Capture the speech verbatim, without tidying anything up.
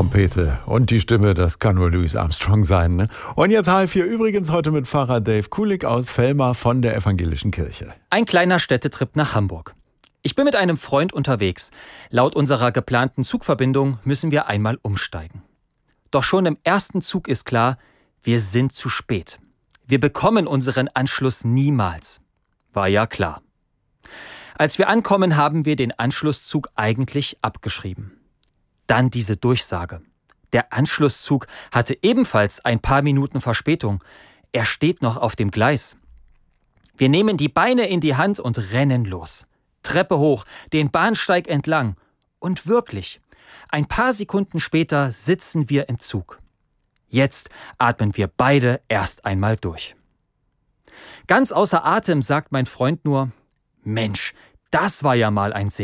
Trompete und die Stimme, das kann nur Louis Armstrong sein, ne? Und jetzt H F vier übrigens heute mit Pfarrer Dave Kulik aus Vellmar von der Evangelischen Kirche. Ein kleiner Städtetrip nach Hamburg. Ich bin mit einem Freund unterwegs. Laut unserer geplanten Zugverbindung müssen wir einmal umsteigen. Doch schon im ersten Zug ist klar, wir sind zu spät. Wir bekommen unseren Anschluss niemals. War ja klar. Als wir ankommen, haben wir den Anschlusszug eigentlich abgeschrieben. Dann diese Durchsage. Der Anschlusszug hatte ebenfalls ein paar Minuten Verspätung. Er steht noch auf dem Gleis. Wir nehmen die Beine in die Hand und rennen los. Treppe hoch, den Bahnsteig entlang. Und wirklich, ein paar Sekunden später sitzen wir im Zug. Jetzt atmen wir beide erst einmal durch. Ganz außer Atem sagt mein Freund nur: Mensch, das war ja mal ein Segen.